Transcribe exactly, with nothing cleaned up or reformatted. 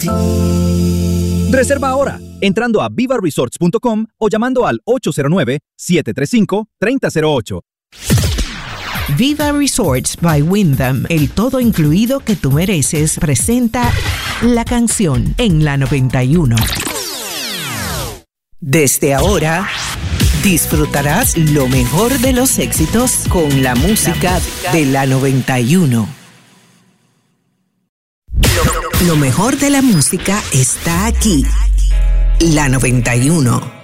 ti. Reserva ahora, entrando a viva resorts punto com o llamando al ocho cero nueve, siete tres cinco, tres cero cero ocho. Viva Resorts by Wyndham, el todo incluido que tú mereces, presenta La Canción en la noventa y uno. Desde ahora, disfrutarás lo mejor de los éxitos con la música de la noventa y uno. Lo mejor de la música está aquí. La noventa y uno.